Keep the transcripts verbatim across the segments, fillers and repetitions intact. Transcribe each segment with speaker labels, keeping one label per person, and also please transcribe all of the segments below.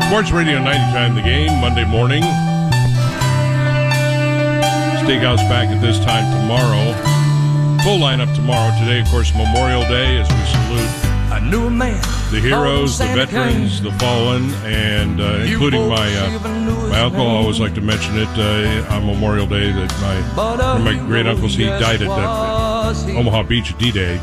Speaker 1: Sports Radio ninety-nine The Game, Monday morning. Steakhouse back at this time tomorrow. Full lineup tomorrow. Today, of course, Memorial Day, as we salute
Speaker 2: I knew a man
Speaker 1: the heroes, the veterans, the fallen, and uh, including my uh, my uncle. I always like to mention it uh, on Memorial Day that my one of my great uncles, he died at uh, Omaha Beach D-Day,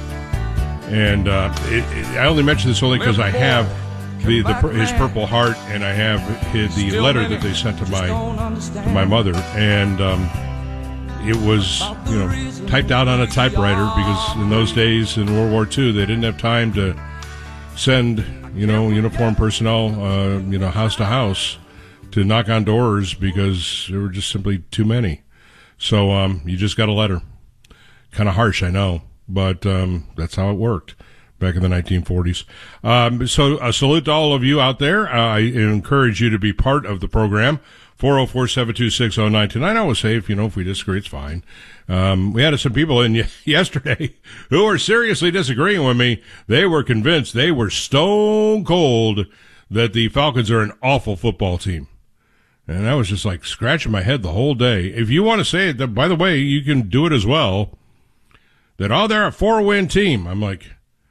Speaker 1: and uh, it, it, I only mention this only because I have the, the his Purple Heart, and I have his, the letter that they sent to my to my mother, and um, it was, you know, typed out on a typewriter because in those days in World War Two they didn't have time to send, you know, uniformed personnel, uh, you know, house to house to knock on doors because there were just simply too many. So um, you just got a letter. Kind of harsh, I know, but um, that's how it worked back in the nineteen forties. Um, so a salute to all of you out there. Uh, I encourage you to be part of the program. four oh four, seven two six, oh nine two nine. I always say, if, you know, if we disagree, it's fine. Um, we had some people in y- yesterday who were seriously disagreeing with me. They were convinced, they were stone cold, that the Falcons are an awful football team. And I was just like scratching my head the whole day. If you want to say it, by the way, you can do it as well. That, oh, they're a four-win team. I'm like,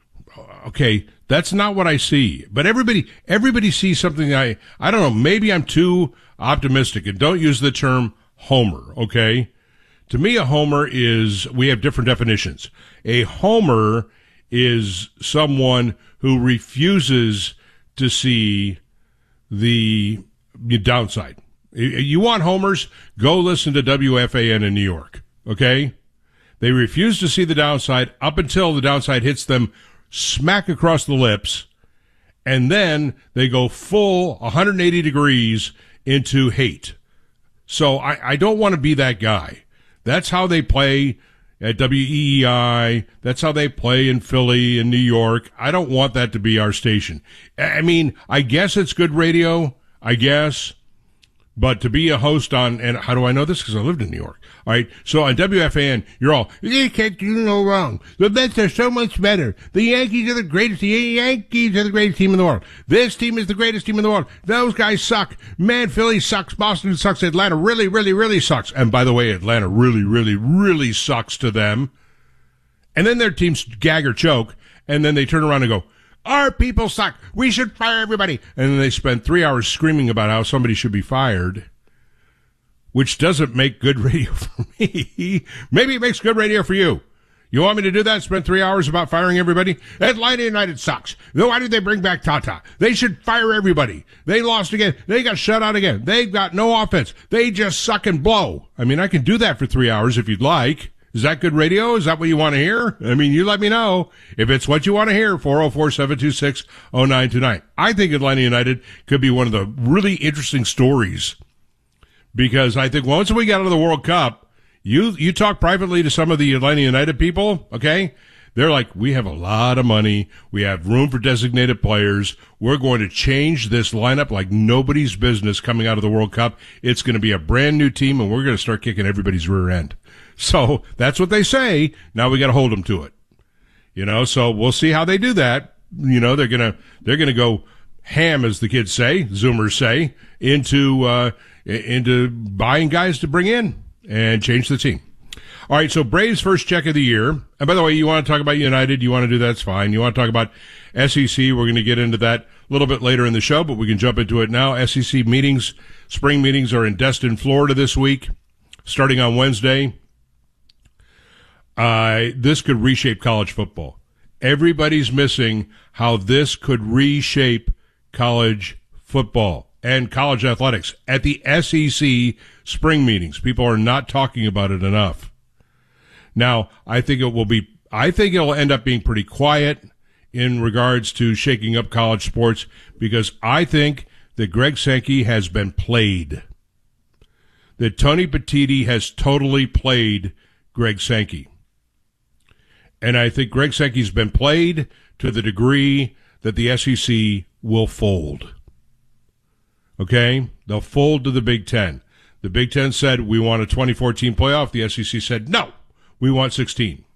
Speaker 1: okay, that's not what I see. But everybody, everybody sees something. I, I don't know. Maybe I'm too optimistic, and don't use the term homer. Okay, to me, a homer is, we have different definitions. A homer is someone who refuses to see the downside. You want homers? Go listen to W F A N in New York. Okay, they refuse to see the downside up until the downside hits them smack across the lips, and then they go full one hundred eighty degrees into hate. So I, I don't want to be that guy. That's how they play at W E E I. That's how they play in Philly and New York. I don't want that to be our station. I mean, I guess it's good radio, I guess. But to be a host on, and how do I know this? Because I lived in New York. All right. So on W F A N, you're all, you can't do no wrong. The Mets are so much better. The Yankees are the greatest. The Yankees are the greatest team in the world. This team is the greatest team in the world. Those guys suck. Man, Philly sucks. Boston sucks. Atlanta really, really, really sucks. And by the way, Atlanta really, really, really sucks to them. And then their teams gag or choke. And then they turn around and go, our people suck. We should fire everybody. And then they spend three hours screaming about how somebody should be fired, which doesn't make good radio for me. Maybe it makes good radio for you. You want me to do that? Spend three hours about firing everybody? Atlanta United sucks. Why did they bring back Tata? They should fire everybody. They lost again. They got shut out again. They've got no offense. They just suck and blow. I mean, I can do that for three hours if you'd like. Is that good radio? Is that what you want to hear? I mean, you let me know. If it's what you want to hear, four oh four, seven two six, oh nine two nine. I think Atlanta United could be one of the really interesting stories, because I think once we get out of the World Cup, you you talk privately to some of the Atlanta United people, okay? They're like, we have a lot of money. We have room for designated players. We're going to change this lineup like nobody's business coming out of the World Cup. It's going to be a brand new team, and we're going to start kicking everybody's rear end. So that's what they say. Now we got to hold them to it, you know. So we'll see how they do that. You know, they're gonna they're gonna go ham, as the kids say, Zoomers say, into uh, into buying guys to bring in and change the team. All right. So Braves first check of the year. And by the way, you want to talk about United? You want to do that? That's fine. You want to talk about S E C? We're going to get into that a little bit later in the show, but we can jump into it now. S E C meetings, spring meetings, are in Destin, Florida this week, starting on Wednesday. Uh, this could reshape college football. Everybody's missing how this could reshape college football and college athletics at the S E C spring meetings. People are not talking about it enough. Now, I think it will be, I think it'll end up being pretty quiet in regards to shaking up college sports, because I think that Greg Sankey has been played. That Tony Petitti has totally played Greg Sankey. And I think Greg Sankey's been played to the degree that the S E C will fold. Okay? They'll fold to the Big Ten. The Big Ten said, we want a twenty-four team playoff. The S E C said, no, we want sixteen.